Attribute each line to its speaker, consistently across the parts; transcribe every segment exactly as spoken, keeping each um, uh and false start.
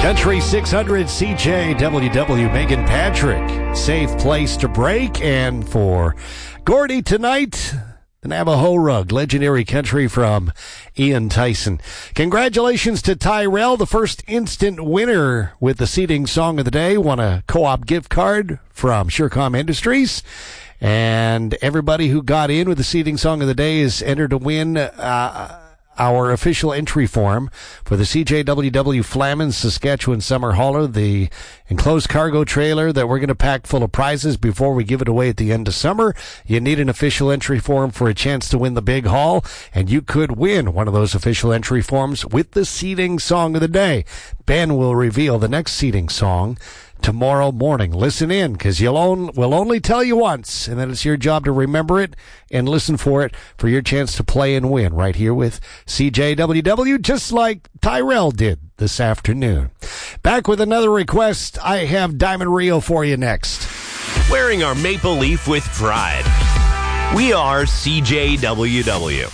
Speaker 1: Country six hundred C J W W, Megan Patrick. Safe place to break. And for Gordy tonight, the Navajo Rug, legendary country from Ian Tyson. Congratulations to Tyrell, the first instant winner with the seating song of the day. Won a co-op gift card from Surecom Industries. And everybody who got in with the seating song of the day is entered to win uh, our official entry form for the C J W W Flamin Saskatchewan Summer Hauler, the enclosed cargo trailer that we're going to pack full of prizes before we give it away at the end of summer. You need an official entry form for a chance to win the big haul, and you could win one of those official entry forms with the seating song of the day. Ben will reveal the next seating song tomorrow morning. Listen in, because you'll on, we'll only tell you once, and then it's your job to remember it and listen for it for your chance to play and win right here with C J W W, just like Tyrell did this afternoon. Back with another request. I have Diamond Rio for you next.
Speaker 2: Wearing our maple leaf with pride. We are C J W W.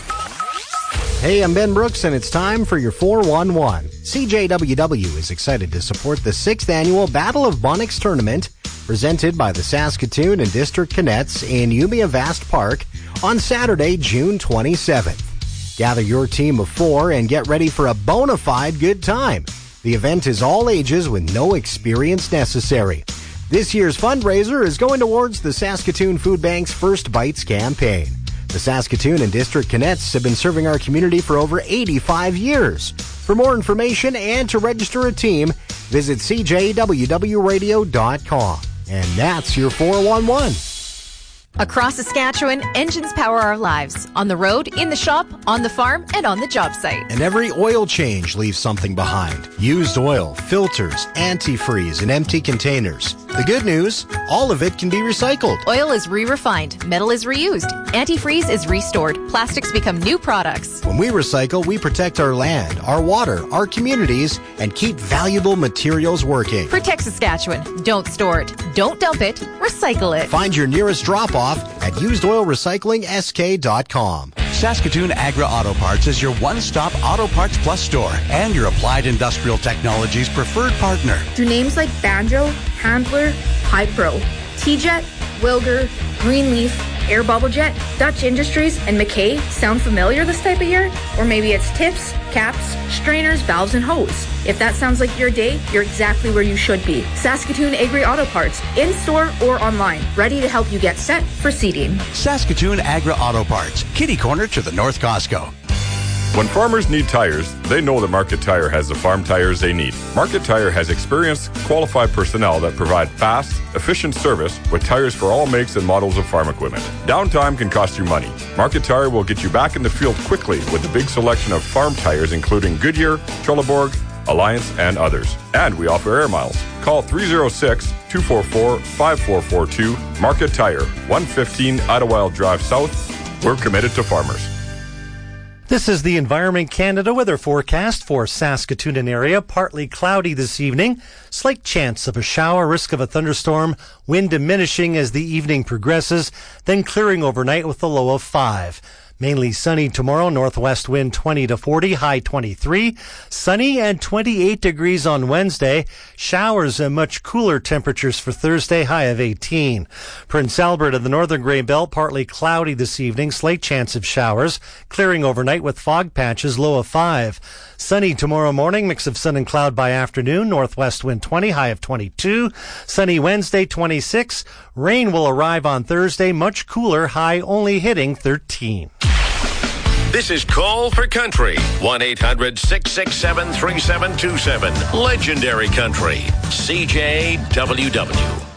Speaker 3: Hey, I'm Ben Brooks, and it's time for your four one one. C J W W is excited to support the sixth annual Battle of Bonix tournament presented by the Saskatoon and District Cadets in Umea Vast Park on Saturday, June twenty-seventh. Gather your team of four and get ready for a bona fide good time. The event is all ages with no experience necessary. This year's fundraiser is going towards the Saskatoon Food Bank's First Bites campaign. The Saskatoon and District Cadets have been serving our community for over eighty-five years. For more information and to register a team, visit c j w w radio dot com. And that's your four one one.
Speaker 4: Across Saskatchewan, engines power our lives. On the road, in the shop, on the farm, and on the job site.
Speaker 3: And every oil change leaves something behind. Used oil, filters, antifreeze, and empty containers. The good news, all of it can be recycled.
Speaker 4: Oil is re-refined. Metal is reused. Antifreeze is restored. Plastics become new products.
Speaker 3: When we recycle, we protect our land, our water, our communities, and keep valuable materials working.
Speaker 4: Protect Saskatchewan. Don't store it. Don't dump it. Recycle it.
Speaker 3: Find your nearest drop-off at used oil recycling s k dot com.
Speaker 5: Saskatoon Agra Auto Parts is your one-stop Auto Parts Plus store and your Applied Industrial Technologies preferred partner.
Speaker 6: Do names like Banjo, Handler, Hi-Pro, T-Jet, Wilger, Greenleaf, Air Bubble Jet, Dutch Industries, and McKay sound familiar this type of year? Or maybe it's tips, caps, strainers, valves, and hose. If that sounds like your day, you're exactly where you should be. Saskatoon Agri Auto Parts, in-store or online, ready to help you get set for seeding.
Speaker 5: Saskatoon Agra Auto Parts, kitty corner to the North Costco.
Speaker 7: When farmers need tires, they know that Market Tire has the farm tires they need. Market Tire has experienced, qualified personnel that provide fast, efficient service with tires for all makes and models of farm equipment. Downtime can cost you money. Market Tire will get you back in the field quickly with a big selection of farm tires including Goodyear, Trelleborg, Alliance, and others. And we offer air miles. Call three oh six, two four four, five four four two. Market Tire, one fifteen Idlewild Drive South. We're committed to farmers.
Speaker 8: This is the Environment Canada weather forecast for Saskatoon and area. Partly cloudy this evening. Slight chance of a shower, risk of a thunderstorm. Wind diminishing as the evening progresses, then clearing overnight with a low of five. Mainly sunny tomorrow, northwest wind twenty to forty, high twenty-three. Sunny and twenty-eight degrees on Wednesday. Showers and much cooler temperatures for Thursday, high of eighteen. Prince Albert and the northern Grey Belt, partly cloudy this evening, slight chance of showers. Clearing overnight with fog patches, low of five. Sunny tomorrow morning, mix of sun and cloud by afternoon, northwest wind twenty, high of twenty-two. Sunny Wednesday, twenty-six. Rain will arrive on Thursday, much cooler, high only hitting thirteen.
Speaker 2: This is Call for Country. one eight hundred six six seven three seven two seven. Legendary Country. C J W W.